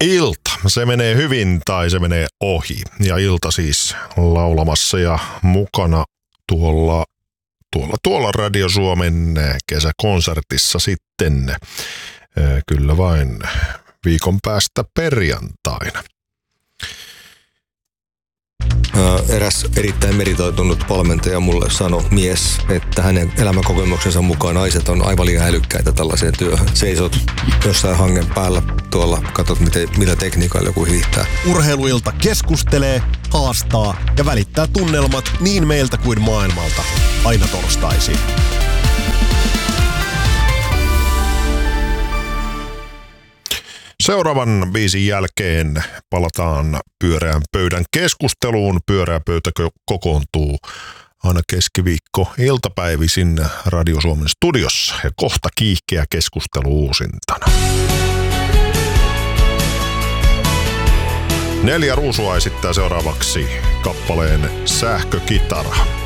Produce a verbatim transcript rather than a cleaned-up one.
Ilta. Se menee hyvin tai se menee ohi. Ja Ilta siis laulamassa ja mukana tuolla, tuolla, tuolla Radio Suomen kesäkonsertissa sitten. Kyllä vain viikon päästä perjantaina. Eräs erittäin meritoitunut valmentaja mulle sanoi mies, että hänen elämänkokemuksensa mukaan naiset on aivan liian älykkäitä tällaiseen työhön. Seisot jossain hangen päällä tuolla, katsot miten, millä tekniikalla joku hiihtää. Urheiluilta keskustelee, haastaa ja välittää tunnelmat niin meiltä kuin maailmalta. Aina torstaisin. Seuraavan biisin jälkeen palataan pyöreän pöydän keskusteluun. Pyöreä pöytä kokoontuu aina keskiviikko iltapäivisin Radio Suomen studiossa ja kohta kiihkeä keskustelu uusintana. Neljä Ruusua esittää seuraavaksi kappaleen Sähkökitara.